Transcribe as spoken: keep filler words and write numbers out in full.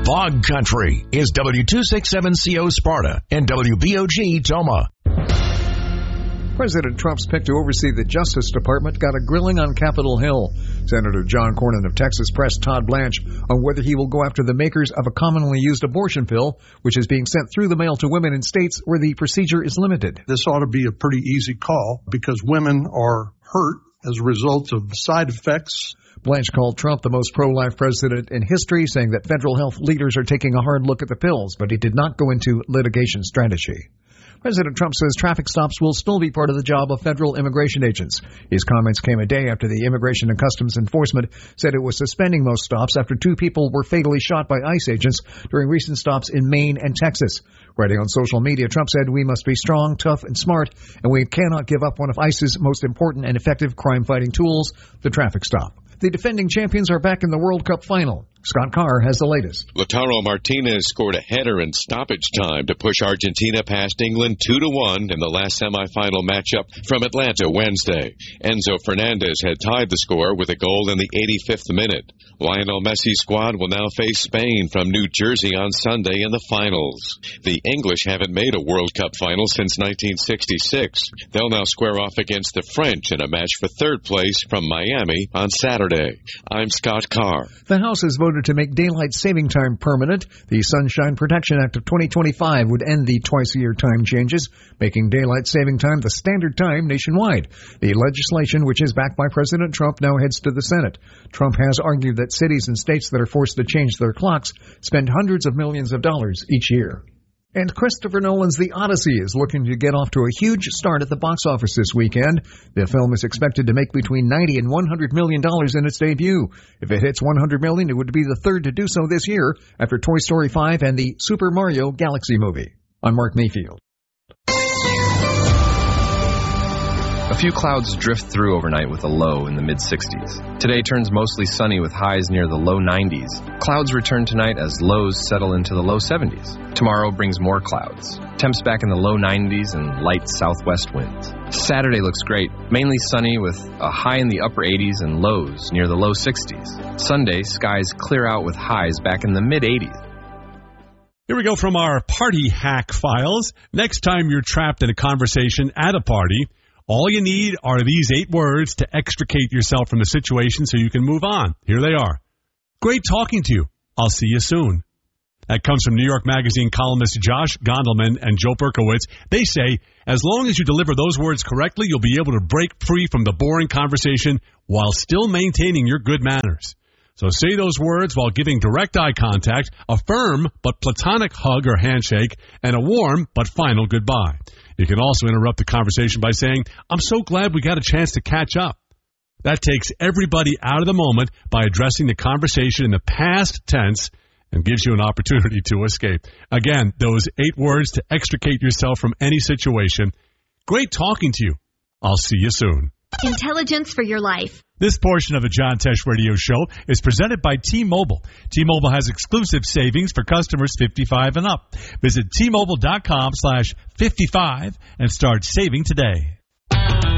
Fog Country is W two sixty-seven C O Sparta and W B O G Toma. President Trump's pick to oversee the Justice Department got a grilling on Capitol Hill. Senator John Cornyn of Texas pressed Todd Blanche on whether he will go after the makers of a commonly used abortion pill, which is being sent through the mail to women in states where the procedure is limited. This ought to be a pretty easy call because women are hurt as a result of side effects. Blanche called Trump the most pro-life president in history, saying that federal health leaders are taking a hard look at the pills, but he did not go into litigation strategy. President Trump says traffic stops will still be part of the job of federal immigration agents. His comments came a day after the Immigration and Customs Enforcement said it was suspending most stops after two people were fatally shot by ICE agents during recent stops in Maine and Texas. Writing on social media, Trump said, "We must be strong, tough, and smart, and we cannot give up one of ICE's most important and effective crime-fighting tools, the traffic stop." The defending champions are back in the World Cup final. Scott Carr has the latest. Lautaro Martinez scored a header in stoppage time to push Argentina past England two to one in the last semifinal matchup from Atlanta Wednesday. Enzo Fernandez had tied the score with a goal in the eighty-fifth minute. Lionel Messi's squad will now face Spain from New Jersey on Sunday in the finals. The English haven't made a World Cup final since nineteen sixty-six. They'll now square off against the French in a match for third place from Miami on Saturday. I'm Scott Carr. The House has voted to make daylight saving time permanent. The Sunshine Protection Act of twenty twenty-five would end the twice-a-year time changes, making daylight saving time the standard time nationwide. The legislation, which is backed by President Trump, now heads to the Senate. Trump has argued that cities and states that are forced to change their clocks spend hundreds of millions of dollars each year. And Christopher Nolan's The Odyssey is looking to get off to a huge start at the box office this weekend. The film is expected to make between ninety and one hundred million dollars in its debut. If it hits one hundred million dollars, it would be the third to do so this year after Toy Story five and the Super Mario Galaxy movie. I'm Mark Mayfield. A few clouds drift through overnight with a low in the mid-sixties. Today turns mostly sunny with highs near the low nineties. Clouds return tonight as lows settle into the low seventies. Tomorrow brings more clouds. Temps back in the low nineties and light southwest winds. Saturday looks great, mainly sunny with a high in the upper eighties and lows near the low sixties. Sunday, skies clear out with highs back in the mid-eighties. Here we go from our party hack files. Next time you're trapped in a conversation at a party, all you need are these eight words to extricate yourself from the situation so you can move on. Here they are. Great talking to you. I'll see you soon. That comes from New York Magazine columnists Josh Gondelman and Joe Berkowitz. They say, as long as you deliver those words correctly, you'll be able to break free from the boring conversation while still maintaining your good manners. So say those words while giving direct eye contact, a firm but platonic hug or handshake, and a warm but final goodbye. You can also interrupt the conversation by saying, I'm so glad we got a chance to catch up. That takes everybody out of the moment by addressing the conversation in the past tense and gives you an opportunity to escape. Again, those eight words to extricate yourself from any situation. Great talking to you. I'll see you soon. Intelligence for your life. This portion of the John Tesh Radio Show is presented by T-Mobile. T-Mobile has exclusive savings for customers fifty-five and up. Visit T Mobile dot com slash fifty-five and start saving today.